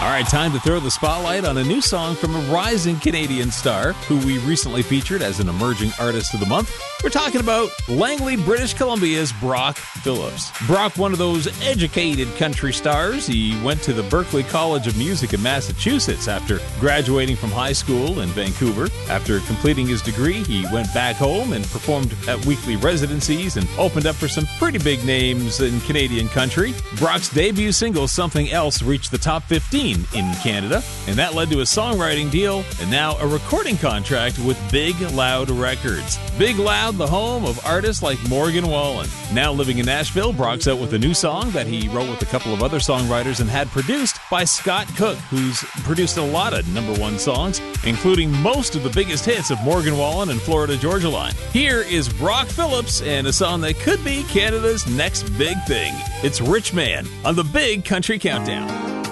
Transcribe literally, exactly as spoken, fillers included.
All right, time to throw the spotlight on a new song from a rising Canadian star who we recently featured as an emerging artist of the month. We're talking about Langley, British Columbia's Brock Phillips. Brock, one of those educated country stars. He went to the Berklee College of Music in Massachusetts after graduating from high school in Vancouver. After completing his degree, he went back home and performed at weekly residencies and opened up for some pretty big names in Canadian country. Brock's debut single, Something Else, reached the top fifteen in Canada, and that led to a songwriting deal and now a recording contract with Big Loud Records. Big Loud, the home of artists like Morgan Wallen. Now living in Nashville, Brock's out with a new song that he wrote with a couple of other songwriters and had produced by Scott Cook, who's produced a lot of number one songs, including most of the biggest hits of Morgan Wallen and Florida Georgia Line. Here is Brock Phillips and a song that could be Canada's next big thing. It's Rich Man on the Big Country Countdown.